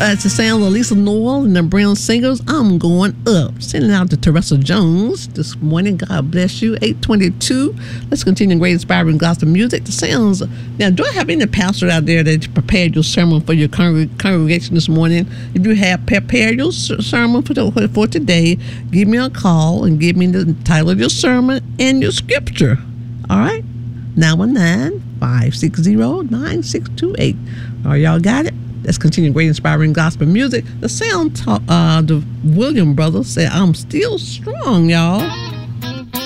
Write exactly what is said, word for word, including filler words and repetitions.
That's the sound of Lisa Noel and the Brown Singers. I'm going up. Sending out to Teresa Jones this morning. God bless you. eight twenty-two. Let's continue great inspiring gospel music. The sounds. Now, do I have any pastor out there that prepared your sermon for your congreg- congregation this morning? If you have prepared your sermon for, the, for today, give me a call and give me the title of your sermon and your scripture. All right? nine one nine, five six zero, nine six two eight. All right, y'all got it? Let's continue great inspiring gospel music. The sound, talk, uh, the William brothers said, I'm still strong, y'all.